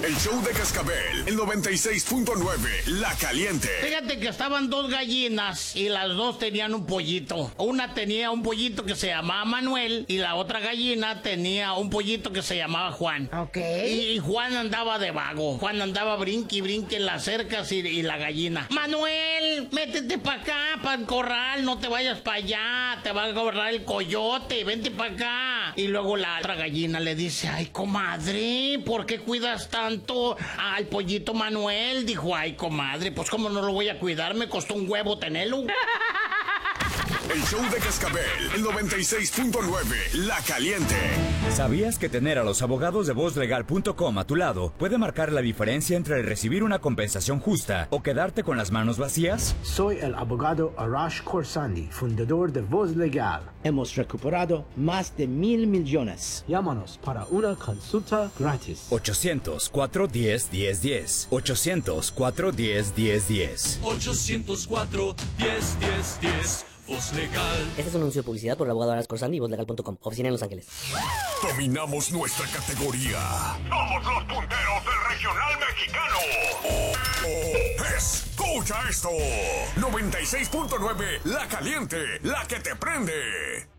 El show de Cascabel, el 96.9, La Caliente. Fíjate que estaban dos gallinas y las dos tenían un pollito. Una tenía un pollito que se llamaba Manuel y la otra gallina tenía un pollito que se llamaba Juan. Ok. Y Juan andaba de vago. Juan andaba brinque y brinque en las cercas y la gallina. Manuel, métete para acá, para el corral, no te vayas para allá, te va a agarrar el coyote, vente para acá. Y luego la otra gallina le dice, ay, comadre, ¿por qué cuidas tanto al pollito Manuel? Dijo, ay, comadre, pues cómo no lo voy a cuidar, me costó un huevo tenerlo. El show de Cascabel, el 96.9, La Caliente. ¿Sabías que tener a los abogados de vozlegal.com a tu lado puede marcar la diferencia entre recibir una compensación justa o quedarte con las manos vacías? Soy el abogado Arash Khorsandi, fundador de Voz Legal. Hemos recuperado más de 1,000 millones. Llámanos para una consulta gratis. 800-410-1010. 800-410-1010. 804-10-10-10. Voz Legal. Este es un anuncio de publicidad por el abogado Arash Khorsandi y vozlegal.com. Oficina en Los Ángeles. Dominamos nuestra categoría. Somos los punteros del regional mexicano. Escucha esto. 96.9, La Caliente, la que te prende.